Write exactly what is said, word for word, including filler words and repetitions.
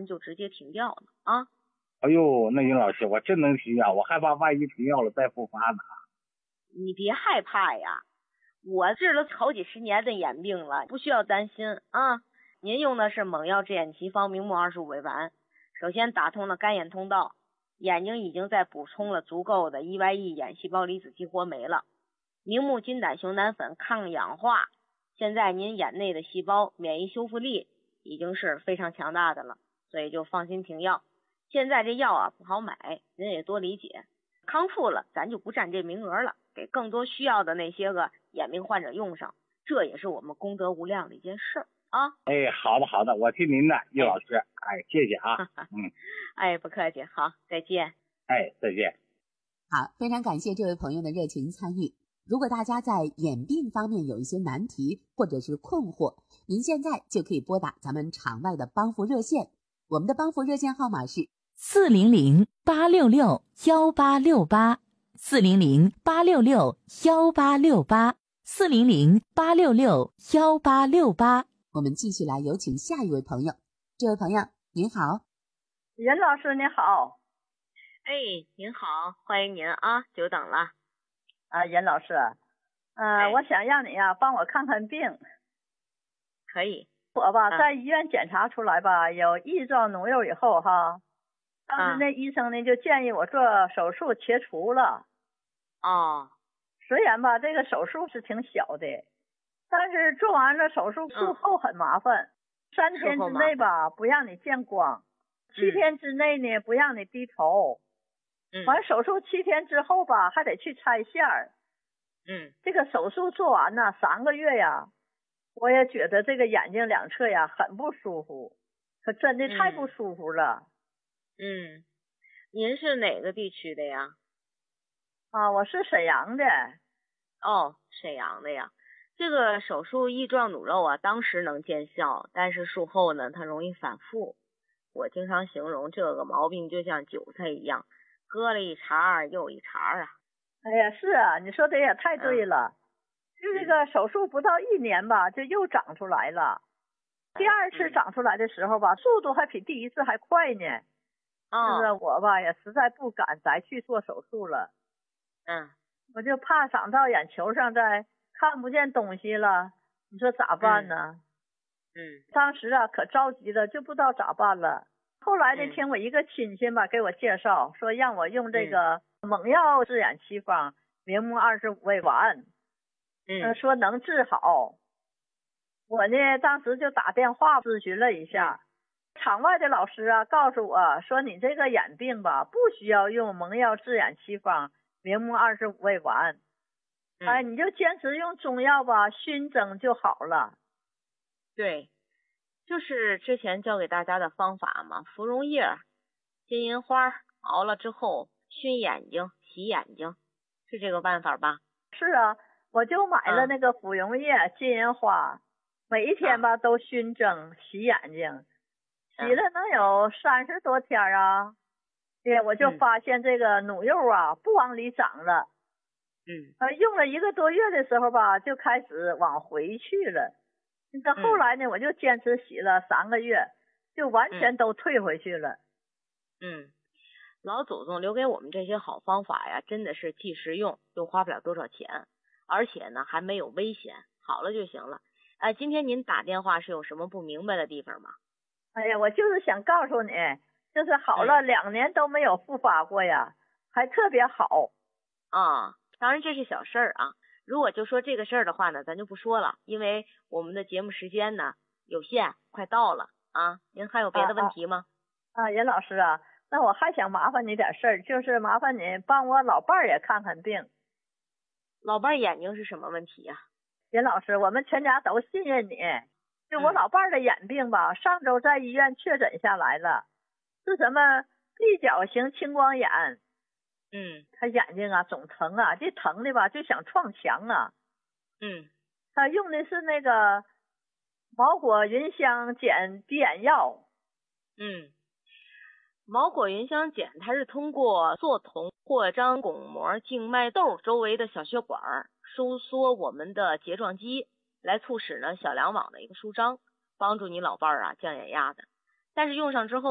们就直接停掉了啊。 哎呦，那尹老师，我真能停药，我害怕万一停药了再复发呢。 你别害怕呀，我治了好几十年的眼病了，不需要担心啊。您用的是蒙药治眼奇方明目二十五味丸，首先打通了干眼通道，眼睛已经在补充了足够的 E Y E 眼细胞离子激活酶了。明目金胆熊胆粉抗氧化，现在您眼内的细胞免疫修复力已经是非常强大的了，所以就放心停药。现在这药啊不好买，您也多理解。康复了咱就不占这名额了，给更多需要的那些个眼病患者用上，这也是我们功德无量的一件事啊。 哎，好的好的，我听您的，易老师，哎，谢谢啊。嗯， 哎，不客气，好，再见。 哎，再见。 好，非常感谢这位朋友的热情参与。如果大家在眼病方面有一些难题或者是困惑，您现在就可以拨打咱们场外的帮扶热线，我们的帮扶热线号码是四零零八六六幺八六八，四零零八六六幺八六八，四零零八六六幺八六八。 我们继续来有请下一位朋友。这位朋友您好。 任老师你好。 哎，您好，欢迎您啊，久等了。 啊，任老师，呃，哎、我想让你呀帮我看看病。 可以。 我吧、 啊、 在医院检查出来吧有翼状脓瘤以后哈，当时那医生呢、啊、就建议我做手术切除了。 哦。 虽然吧这个手术是挺小的，但是做完了手术术后很麻烦，嗯、三天之内吧不让你见光，七天之内呢不让你低头。 嗯。 完手术七天之后吧还得去拆线儿。 嗯。 这个手术做完呢三个月呀，我也觉得这个眼睛两侧呀很不舒服，可真的太不舒服了。 嗯。嗯，您是哪个地区的呀？ 啊，我是沈阳的。 哦，沈阳的呀。这个手术翼状脓肉啊，当时能见效，但是术后呢，它容易反复。我经常形容这个毛病就像韭菜一样，割了一茬又一茬啊。 哎呀，是啊，你说的也太对了。嗯、就这个手术不到一年吧，就又长出来了。第二次长出来的时候吧，速度还比第一次还快呢。 哦。 是我吧，也实在不敢再去做手术了。 嗯。 我就怕长到眼球上再看不见东西了，你说咋办呢？ 嗯。嗯当时啊可着急了，就不知道咋办了。后来呢， 嗯、 听我一个亲戚吧给我介绍，说让我用这个蒙药治眼奇方明目二十五味丸。 嗯、 呃，说能治好。我呢当时就打电话咨询了一下，场外的老师啊告诉我说，你这个眼病吧不需要用蒙药治眼奇方明目二十五味丸。 嗯、 哎，你就坚持用中药吧，熏蒸就好了。 对，就是之前教给大家的方法嘛，芙蓉叶、金银花熬了之后熏眼睛、洗眼睛，是这个办法吧？ 是啊，我就买了那个芙蓉叶、啊、金银花，每一天吧、啊、都熏蒸洗眼睛，洗了能有三十多天啊。对，我就发现这个脓肉啊不往里长了。 嗯。 呃，用了一个多月的时候吧，就开始往回去了。这后来呢、嗯，我就坚持洗了三个月，就完全都退回去了。 嗯，老祖宗留给我们这些好方法呀，真的是既实用又花不了多少钱，而且呢还没有危险，好了就行了。呃，今天您打电话是有什么不明白的地方吗？ 哎呀，我就是想告诉你，就是好了、嗯、两年都没有复发过呀，还特别好。 啊，当然这是小事儿啊。如果就说这个事儿的话呢，咱就不说了，因为我们的节目时间呢有限，快到了啊。您还有别的问题吗？ 啊，任、啊啊、老师啊，那我还想麻烦你点事儿，就是麻烦你帮我老伴儿也看看病。 老伴儿眼睛是什么问题呀、啊？ 任老师，我们全家都信任你。就我老伴儿的眼病吧、嗯，上周在医院确诊下来了，是什么闭角型青光眼。 嗯， 他眼睛啊总疼啊，这疼的吧就想撞墙啊。 嗯， 他用的是那个毛果芸香碱滴眼药。 嗯，毛果芸香碱它是通过缩瞳扩张巩膜静脉窦周围的小血管，收缩我们的睫状肌，来促使呢小梁网的一个舒张，帮助你老伴儿啊降眼压的。但是用上之后